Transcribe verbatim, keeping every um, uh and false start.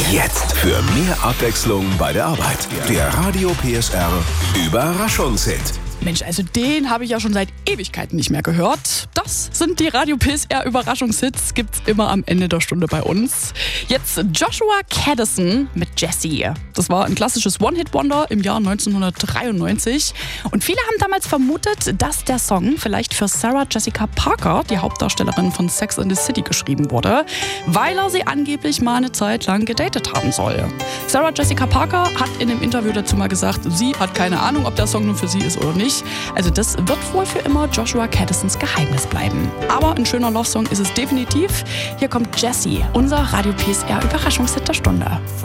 Jetzt für mehr Abwechslung bei der Arbeit. Der Radio P S R Überraschungshit. Mensch, also den habe ich ja schon seit Ewigkeiten nicht mehr gehört. Das sind die Radio P S R Überraschungshits, gibt's immer am Ende der Stunde bei uns. Jetzt Joshua Kadison mit Jessie. Das war ein klassisches One-Hit-Wonder im Jahr neunzehnhundertdreiundneunzig. Und viele haben damals vermutet, dass der Song vielleicht für Sarah Jessica Parker, die Hauptdarstellerin von Sex and the City, geschrieben wurde, weil er sie angeblich mal eine Zeit lang gedatet haben soll. Sarah Jessica Parker hat in einem Interview dazu mal gesagt, sie hat keine Ahnung, ob der Song nur für sie ist oder nicht. Also das wird wohl für immer Joshua Kadisons Geheimnis bleiben. Aber ein schöner Love-Song ist es definitiv. Hier kommt Jessie, unser Radio P S R Überraschungshit der Stunde.